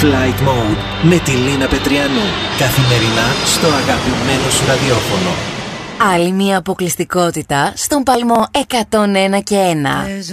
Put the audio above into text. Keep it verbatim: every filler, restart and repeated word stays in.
Flight Mode με τη Λίνα Πετριανού. Καθημερινά στο αγαπημένο σου ραδιόφωνο. Άλλη μια αποκλειστικότητα στον παλμό εκατόν ένα και ένα.